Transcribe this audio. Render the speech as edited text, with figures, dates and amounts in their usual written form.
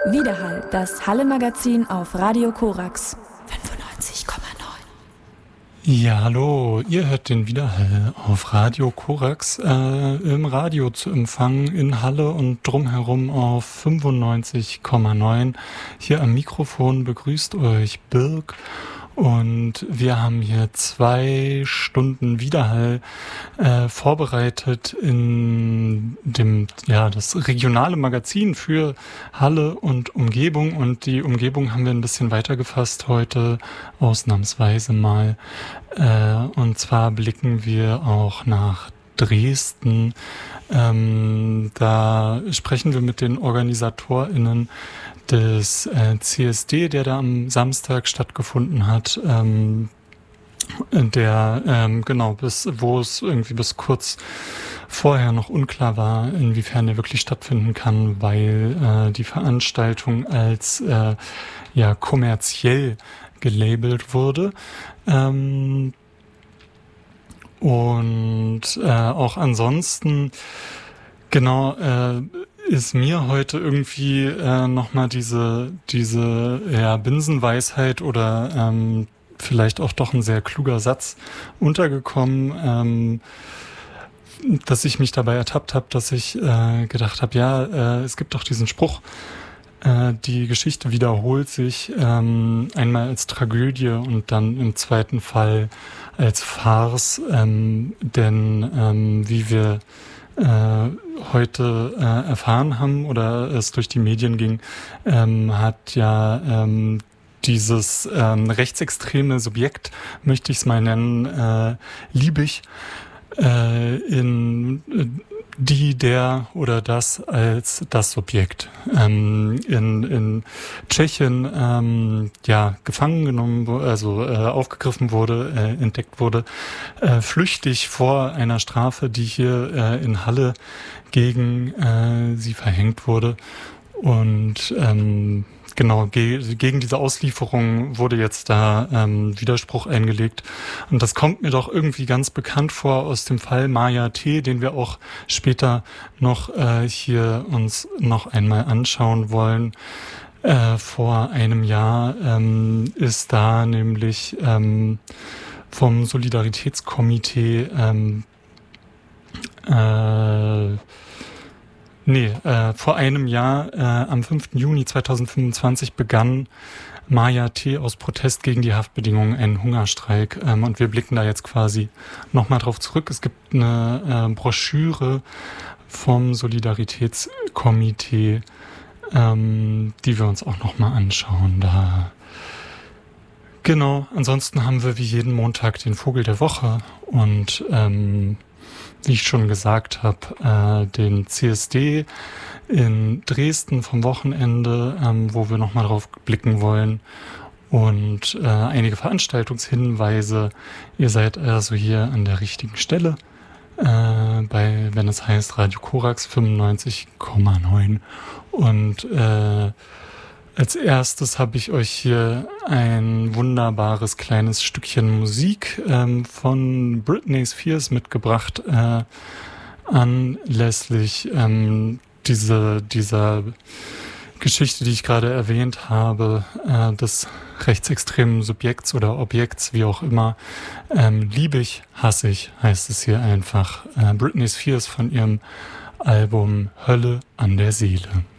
Widerhall, das Halle-Magazin auf Radio Korax 95,9. Ja, hallo, ihr hört den Widerhall auf Radio Korax, im Radio zu empfangen in Halle und drumherum auf 95,9. Hier am Mikrofon begrüßt euch Birk. Und wir haben hier 2 Stunden Widerhall vorbereitet in dem, das regionale Magazin für Halle und Umgebung. Und die Umgebung haben wir ein bisschen weiter gefasst heute, ausnahmsweise mal. Und zwar blicken wir auch nach Dresden. Da sprechen wir mit den OrganisatorInnen des CSD, der da am Samstag stattgefunden hat, wo es irgendwie bis kurz vorher noch unklar war, inwiefern der wirklich stattfinden kann, weil die Veranstaltung als kommerziell gelabelt wurde. Auch ansonsten, ist mir heute irgendwie nochmal diese Binsenweisheit oder vielleicht auch doch ein sehr kluger Satz untergekommen, dass ich mich dabei ertappt habe, dass ich gedacht habe, es gibt doch diesen Spruch, die Geschichte wiederholt sich einmal als Tragödie und dann im zweiten Fall als Farce, denn wie wir heute erfahren haben oder es durch die Medien ging, hat dieses rechtsextreme Subjekt, möchte ich es mal nennen, Liebig, in der oder das als das Subjekt in Tschechien gefangen genommen, aufgegriffen wurde, entdeckt wurde, flüchtig vor einer Strafe, die hier in Halle gegen sie verhängt wurde. Und gegen diese Auslieferung wurde jetzt da Widerspruch eingelegt. Und das kommt mir doch irgendwie ganz bekannt vor aus dem Fall Maja T., den wir auch später noch hier uns noch einmal anschauen wollen. Vor einem Jahr ist da nämlich vom Solidaritätskomitee vor einem Jahr, am 5. Juni 2025, begann Maja T. aus Protest gegen die Haftbedingungen einen Hungerstreik. Und wir blicken da jetzt quasi nochmal drauf zurück. Es gibt eine Broschüre vom Solidaritätskomitee, die wir uns auch nochmal anschauen. Ansonsten haben wir wie jeden Montag den Vogel der Woche und wie ich schon gesagt habe, den CSD in Dresden vom Wochenende, wo wir nochmal drauf blicken wollen und einige Veranstaltungshinweise. Ihr seid also hier an der richtigen Stelle, wenn es heißt Radio Korax 95,9 und als erstes habe ich euch hier ein wunderbares kleines Stückchen Musik von Britney Spears mitgebracht, anlässlich dieser Geschichte, die ich gerade erwähnt habe, des rechtsextremen Subjekts oder Objekts, wie auch immer. Liebig, hassig heißt es hier einfach. Britney Spears von ihrem Album Hölle an der Seele.